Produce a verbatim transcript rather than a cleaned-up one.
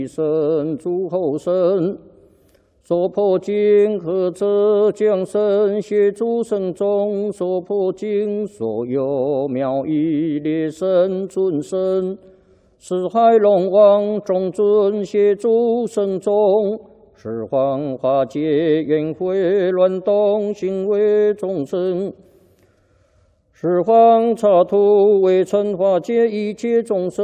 神诸后生，所破经和者将生协诸圣众，所破经所有妙义列神尊神，四海龙王众尊协诸圣众，十方化解缘会乱动行为众生。 十方刹土为尘化解一切众生。